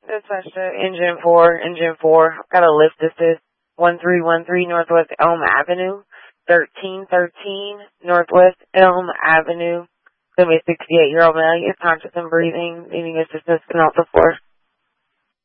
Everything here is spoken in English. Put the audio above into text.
Dispatch to Engine 4. Got a lift assist, 1313 Northwest Elm Avenue, 1313 Northwest Elm Avenue. It's going to be a 68-year-old male. He is conscious and breathing, needing assistance and out the floor.